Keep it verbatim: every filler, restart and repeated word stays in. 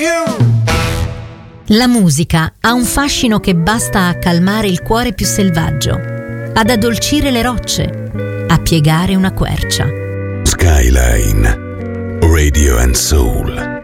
La musica ha un fascino che basta a calmare il cuore più selvaggio, ad addolcire le rocce, a piegare una quercia. Skyline Radio and Soul.